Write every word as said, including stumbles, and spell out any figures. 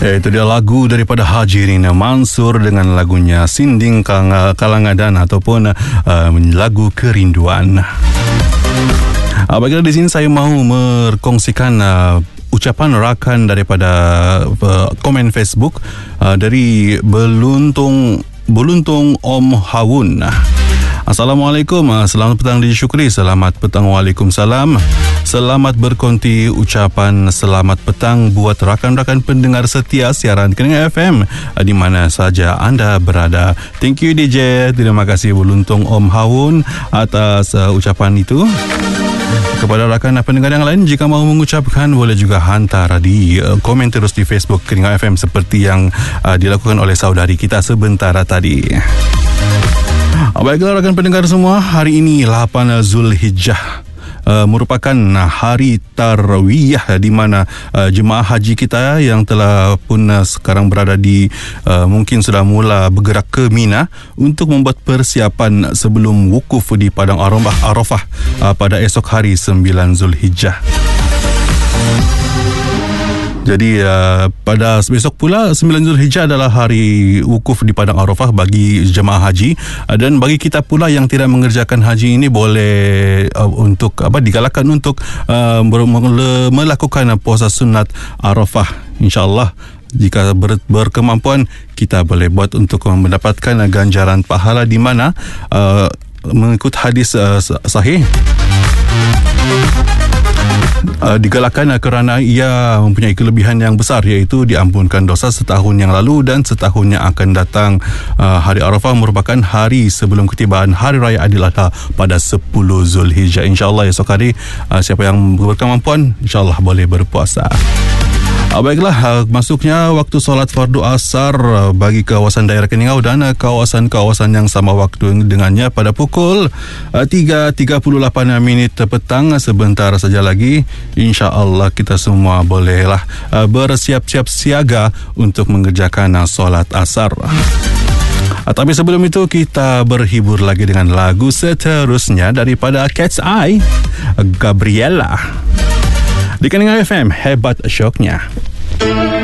Ya, itu dia lagu daripada Haji Rina Mansur dengan lagunya Sinding Kalangadan ataupun uh, lagu Kerinduan. Uh, baiklah, di sini saya mahu merkongsikan uh, ucapan rakan daripada uh, komen Facebook uh, dari Beluntung Beluntung Om Hawun. Assalamualaikum, selamat petang disyukuri. Selamat petang, waalaikumsalam. Selamat berkonti ucapan selamat petang buat rakan-rakan pendengar setia siaran Keningan F M di mana saja anda berada. Thank you D J. Terima kasih Beluntung Om Hawun atas uh, ucapan itu. Kepada rakan pendengar yang lain, jika mahu mengucapkan boleh juga hantar di uh, komen terus di Facebook Keningan F M seperti yang uh, dilakukan oleh saudari kita sebentar tadi. Baiklah rakan pendengar semua, hari ini lapan Zulhijjah uh, merupakan hari Tarwiyah di mana uh, jemaah haji kita yang telah pun uh, sekarang berada di uh, mungkin sudah mula bergerak ke Mina untuk membuat persiapan sebelum wukuf di Padang Arafah, Arafah uh, pada esok hari sembilan Zulhijjah. Jadi uh, pada besok pula sembilan Zulhijjah adalah hari wukuf di Padang Arafah bagi jemaah haji, uh, dan bagi kita pula yang tidak mengerjakan haji ini boleh uh, untuk apa digalakkan untuk uh, ber- melakukan puasa sunat Arafah. InsyaAllah jika ber- berkemampuan kita boleh buat untuk mendapatkan ganjaran pahala di mana uh, mengikut hadis uh, sahih Uh, digalakkan uh, kerana ia mempunyai kelebihan yang besar, iaitu diampunkan dosa setahun yang lalu dan setahun yang akan datang. Uh, hari Arafah merupakan hari sebelum ketibaan Hari Raya Adil Adha pada sepuluh Zulhijjah. InsyaAllah esok hari uh, siapa yang berkemampuan InsyaAllah boleh berpuasa. Uh, baiklah, uh, masuknya waktu solat fardu asar uh, bagi kawasan daerah Keningau dan uh, kawasan-kawasan yang sama waktu dengannya pada pukul uh, tiga tiga puluh lapan minit petang. Sebentar saja lagi insya-Allah kita semua bolehlah uh, bersiap-siap siaga untuk mengerjakan uh, solat asar. Uh, tapi sebelum itu kita berhibur lagi dengan lagu seterusnya daripada Cat's Eye, Gabriela. Di Keningan F M, hebat syoknya.